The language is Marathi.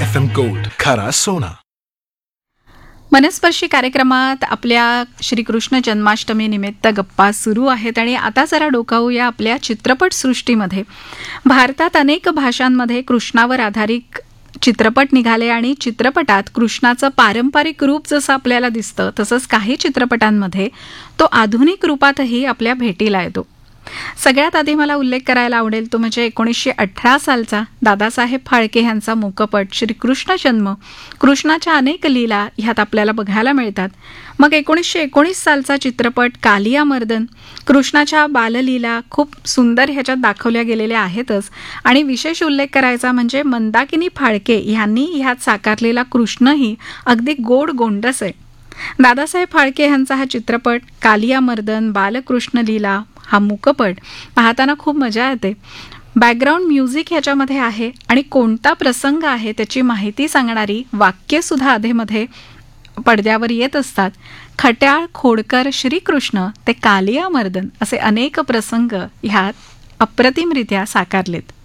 FM Gold, खरा सोना. मनस्पर्शी कार्यक्रमात आपल्या श्रीकृष्ण जन्माष्टमी निमित्त गप्पा सुरू आहेत आणि आता जरा डोकावूया आपल्या चित्रपटसृष्टीमध्ये. भारतात अनेक भाषांमध्ये कृष्णावर आधारित चित्रपट निघाले आणि चित्रपटात कृष्णाचं पारंपरिक रूप जसं आपल्याला दिसतं तसंच काही चित्रपटांमध्ये तो आधुनिक रूपातही आपल्या भेटीला येतो. सगळ्यात आधी मला उल्लेख करायला आवडेल तो म्हणजे 1918 सालचा दादासाहेब फाळके यांचा मूकपट श्रीकृष्ण जन्म. कृष्णाच्या अनेक लीला ह्यात आपल्याला बघायला मिळतात. मग 1919 सालचा चित्रपट कालिया मर्दन. कृष्णाच्या बाललीला खूप सुंदर ह्याच्यात दाखवल्या गेलेल्या आहेतच आणि विशेष उल्लेख करायचा म्हणजे मंदाकिनी फाळके यांनी ह्यात साकारलेला कृष्णही अगदी गोड गोंडस आहे. दादासाहेब फाळके यांचा हा चित्रपट कालिया मर्दन, बालकृष्ण लीला हा मूकपट पाहताना खूप मजा येते. बॅकग्राऊंड म्युझिक ह्याच्यामध्ये आहे आणि कोणता प्रसंग आहे त्याची माहिती सांगणारी वाक्यसुद्धा अधेमध्ये पडद्यावर येत असतात. खट्याळ, खोडकर, श्रीकृष्ण ते कालिया मर्दन असे अनेक प्रसंग ह्यात अप्रतिमरित्या साकारलेत.